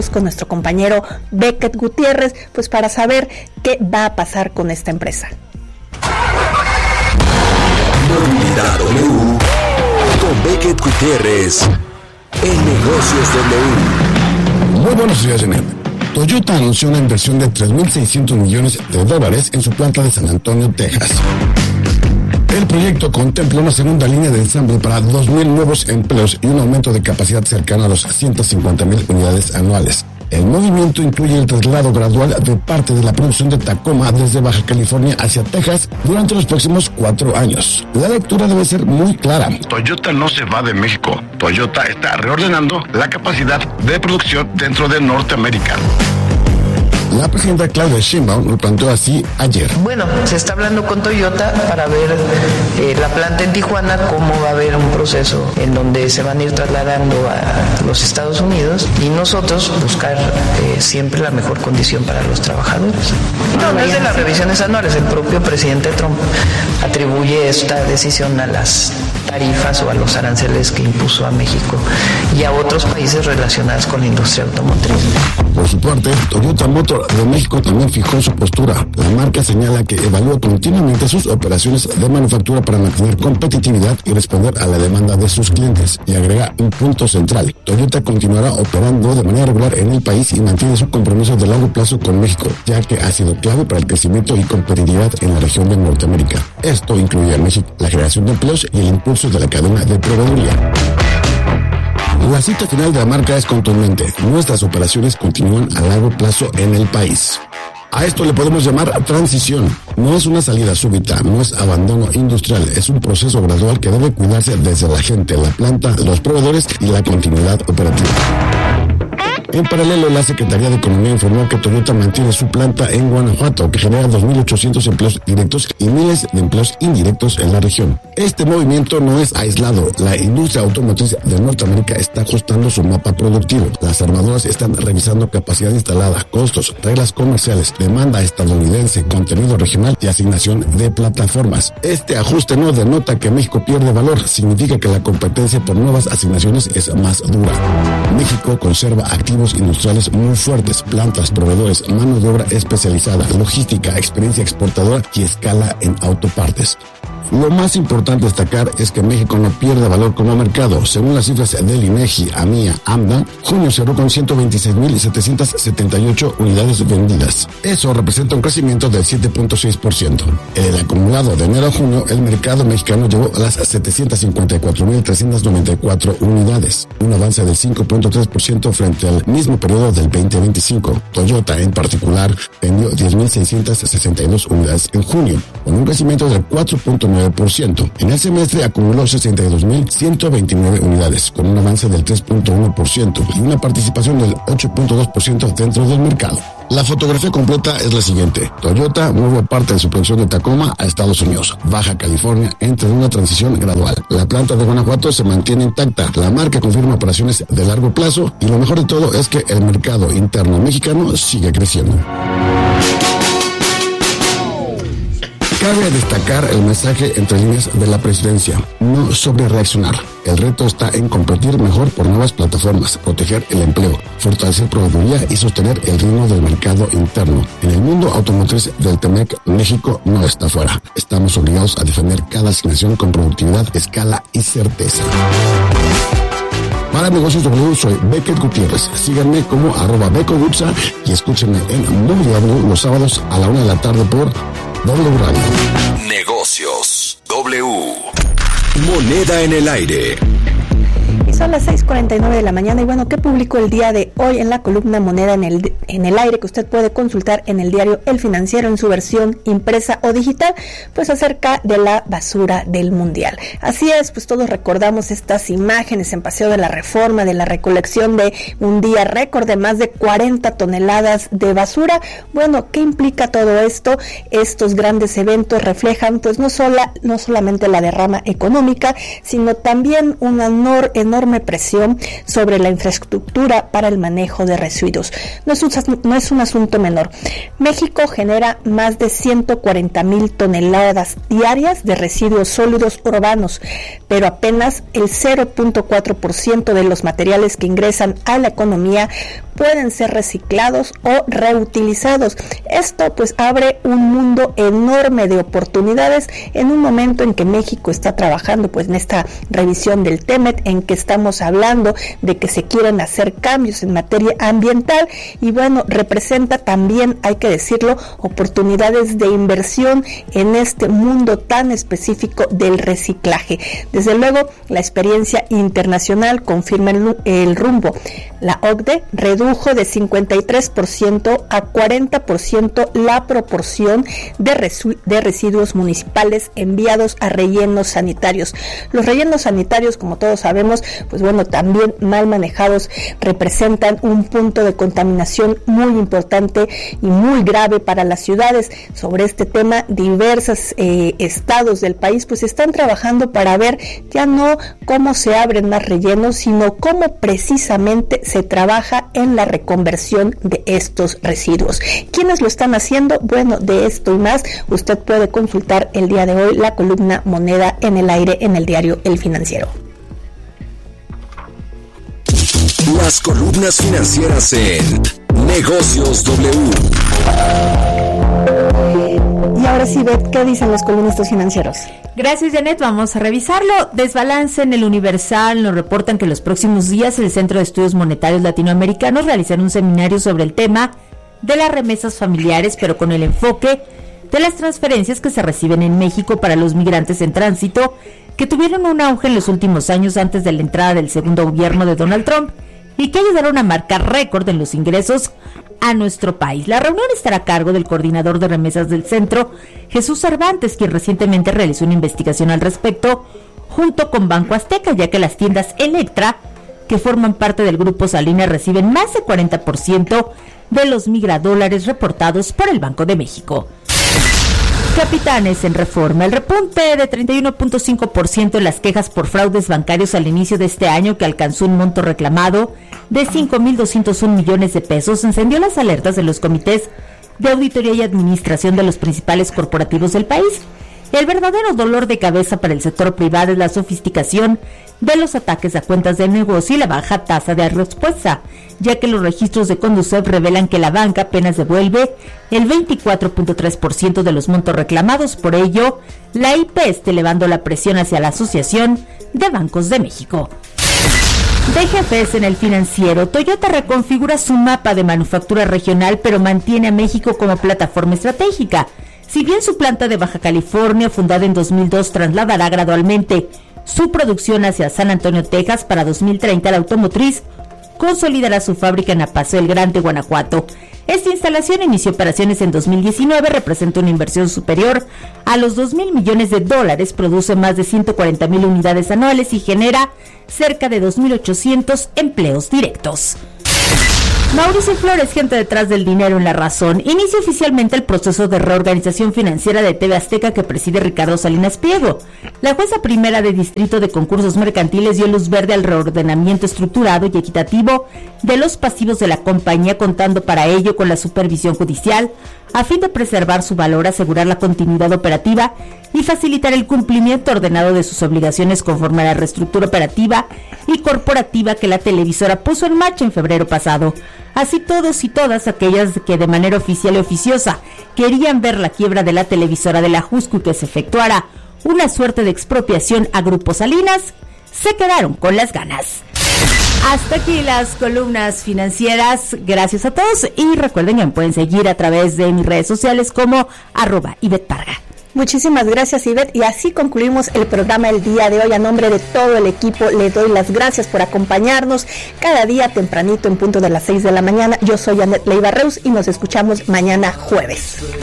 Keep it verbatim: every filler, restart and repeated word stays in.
enlazamos con nuestro compañero Beckett Gutiérrez, pues para saber qué va a pasar con esta empresa. Movilidad W con Beckett Gutiérrez en Negocios W. Muy buenos días, Janet. Toyota anunció una inversión de tres mil seiscientos millones de dólares en su planta de San Antonio, Texas. El proyecto contempla una segunda línea de ensamble para dos mil nuevos empleos y un aumento de capacidad cercano a los ciento cincuenta mil unidades anuales. El movimiento incluye el traslado gradual de parte de la producción de Tacoma desde Baja California hacia Texas durante los próximos cuatro años. La lectura debe ser muy clara. Toyota no se va de México. Toyota está reordenando la capacidad de producción dentro de Norteamérica. La presidenta Claudia Sheinbaum lo planteó así ayer. Bueno, se está hablando con Toyota para ver eh, la planta en Tijuana, cómo va a haber un proceso en donde se van a ir trasladando a los Estados Unidos y nosotros buscar eh, siempre la mejor condición para los trabajadores. No, no es de las revisiones anuales, el propio presidente Trump atribuye esta decisión a las tarifas o a los aranceles que impuso a México y a otros países relacionados con la industria automotriz. Por su parte, Toyota Motor de México también fijó su postura. La marca señala que evalúa continuamente sus operaciones de manufactura para mantener competitividad y responder a la demanda de sus clientes. Y agrega un punto central. Toyota continuará operando de manera regular en el país y mantiene su compromiso de largo plazo con México, ya que ha sido clave para el crecimiento y competitividad en la región de Norteamérica. Esto incluye en México la creación de empleos y el impulso de la cadena de proveeduría. La cita final de la marca es contundente. Nuestras operaciones continúan a largo plazo en el país. A esto le podemos llamar transición. No es una salida súbita, no es abandono industrial, es un proceso gradual que debe cuidarse desde la gente, la planta, los proveedores y la continuidad operativa. En paralelo, la Secretaría de Economía informó que Toyota mantiene su planta en Guanajuato, que genera dos mil ochocientos empleos directos y miles de empleos indirectos en la región. Este movimiento no es aislado. La industria automotriz de Norteamérica está ajustando su mapa productivo. Las armadoras están revisando capacidad instalada, costos, reglas comerciales, demanda estadounidense, contenido regional y asignación de plataformas. Este ajuste no denota que México pierde valor, significa que la competencia por nuevas asignaciones es más dura. México conserva activos industriales muy fuertes, plantas, proveedores, mano de obra especializada, logística, experiencia exportadora y escala en autopartes. Lo más importante destacar es que México no pierde valor como mercado. Según las cifras del INEGI, AMIA, AMDA, junio cerró con ciento veintiséis mil setecientos setenta y ocho unidades vendidas. Eso representa un crecimiento del siete punto seis por ciento. En el acumulado de enero a junio, el mercado mexicano llevó las setecientos cincuenta y cuatro mil trescientos noventa y cuatro unidades, un avance del cinco punto tres por ciento frente al mismo periodo del veinte veinticinco. Toyota, en particular, vendió diez mil seiscientos sesenta y dos unidades en junio, con un crecimiento del cuatro punto nueve por ciento. En el semestre acumuló sesenta y dos mil ciento veintinueve unidades, con un avance del tres punto uno por ciento y una participación del ocho punto dos por ciento dentro del mercado. La fotografía completa es la siguiente. Toyota mueve parte de su producción de Tacoma a Estados Unidos. Baja California entra en una transición gradual. La planta de Guanajuato se mantiene intacta. La marca confirma operaciones de largo plazo y lo mejor de todo es que el mercado interno mexicano sigue creciendo. Cabe destacar el mensaje entre líneas de la presidencia: no sobre reaccionar. El reto está en competir mejor por nuevas plataformas, proteger el empleo, fortalecer proveeduría y sostener el ritmo del mercado interno. En el mundo automotriz del Temec, México no está fuera. Estamos obligados a defender cada asignación con productividad, escala y certeza. Para Negocios W, soy Beckett Gutiérrez. Síganme como arroba Beco Gutsa y escúchenme en Movilidad W los sábados a la una de la tarde por W Radio. Negocios W. Moneda en el aire. Y son las seis cuarenta y nueve de la mañana y bueno, ¿qué publicó el día de hoy en la columna Moneda en el, en el aire que usted puede consultar en el diario El Financiero en su versión impresa o digital? Pues acerca de la basura del Mundial. Así es, pues todos recordamos estas imágenes en Paseo de la Reforma de la recolección de un día récord de más de cuarenta toneladas de basura. Bueno, ¿qué implica todo esto? Estos grandes eventos reflejan pues no, sola, no solamente la derrama económica, sino también una enorme enorme presión sobre la infraestructura para el manejo de residuos. No es un, no es un asunto menor. México genera más de ciento cuarenta mil toneladas diarias de residuos sólidos urbanos, pero apenas el cero punto cuatro por ciento de los materiales que ingresan a la economía pueden ser reciclados o reutilizados. Esto pues abre un mundo enorme de oportunidades en un momento en que México está trabajando pues en esta revisión del T E M E T, en que estamos hablando de que se quieren hacer cambios en materia ambiental y bueno, representa también, hay que decirlo, oportunidades de inversión en este mundo tan específico del reciclaje. Desde luego, la experiencia internacional confirma el, el rumbo. La O C D E redujo de cincuenta y tres por ciento a cuarenta por ciento la proporción de, resu- de residuos municipales enviados a rellenos sanitarios. Los rellenos sanitarios, como todos sabemos, pues bueno, también mal manejados representan un punto de contaminación muy importante y muy grave para las ciudades. Sobre este tema, diversos eh, estados del país pues están trabajando para ver ya no cómo se abren más rellenos, sino cómo precisamente se trabaja en la reconversión de estos residuos. ¿Quiénes lo están haciendo? Bueno, de esto y más usted puede consultar el día de hoy la columna Moneda en el Aire en el diario El Financiero. Las columnas financieras en Negocios W. Y ahora sí, Beth, ¿qué dicen los columnistas financieros? Gracias, Janet. Vamos a revisarlo. Desbalance en el Universal. Nos reportan que los próximos días el Centro de Estudios Monetarios Latinoamericanos realizará un seminario sobre el tema de las remesas familiares, pero con el enfoque de las transferencias que se reciben en México para los migrantes en tránsito, que tuvieron un auge en los últimos años antes de la entrada del segundo gobierno de Donald Trump y que ayudaron a marcar récord en los ingresos a nuestro país. La reunión estará a cargo del coordinador de remesas del centro, Jesús Cervantes, quien recientemente realizó una investigación al respecto junto con Banco Azteca, ya que las tiendas Electra, que forman parte del grupo Salinas, reciben más del cuarenta por ciento de los migradólares reportados por el Banco de México. Capitanes en Reforma. El repunte de treinta y uno punto cinco por ciento en las quejas por fraudes bancarios al inicio de este año, que alcanzó un monto reclamado de cinco mil doscientos un millones de pesos, encendió las alertas de los comités de auditoría y administración de los principales corporativos del país. El verdadero dolor de cabeza para el sector privado es la sofisticación de los ataques a cuentas de negocio y la baja tasa de respuesta, ya que los registros de Conducef revelan que la banca apenas devuelve el veinticuatro punto tres por ciento de los montos reclamados. Por ello, la I P está elevando la presión hacia la Asociación de Bancos de México. De jefes en El Financiero. Toyota reconfigura su mapa de manufactura regional, pero mantiene a México como plataforma estratégica. Si bien su planta de Baja California, fundada en dos mil dos, trasladará gradualmente su producción hacia San Antonio, Texas, para dos mil treinta, la automotriz consolidará su fábrica en Apaso el Grande, Guanajuato. Esta instalación inició operaciones en dos mil diecinueve, representa una inversión superior a los dos mil millones de dólares, produce más de ciento cuarenta mil unidades anuales y genera cerca de dos mil ochocientos empleos directos. Mauricio Flores, gente detrás del dinero en La Razón. Inicia oficialmente el proceso de reorganización financiera de T V Azteca que preside Ricardo Salinas Pliego. La jueza primera de Distrito de Concursos Mercantiles dio luz verde al reordenamiento estructurado y equitativo de los pasivos de la compañía, contando para ello con la supervisión judicial, a fin de preservar su valor, asegurar la continuidad operativa y facilitar el cumplimiento ordenado de sus obligaciones conforme a la reestructura operativa y corporativa que la televisora puso en marcha en febrero pasado. Así todos y todas aquellas que de manera oficial y oficiosa querían ver la quiebra de la televisora de la Jusco y que se efectuara una suerte de expropiación a Grupo Salinas, se quedaron con las ganas. Hasta aquí las columnas financieras. Gracias a todos y recuerden que me pueden seguir a través de mis redes sociales como arroba Ivette Parga. Muchísimas gracias, Ivette, y así concluimos el programa el día de hoy. A nombre de todo el equipo le doy las gracias por acompañarnos cada día tempranito en punto de las seis de la mañana. Yo soy Annette Leiva Reus y nos escuchamos mañana jueves.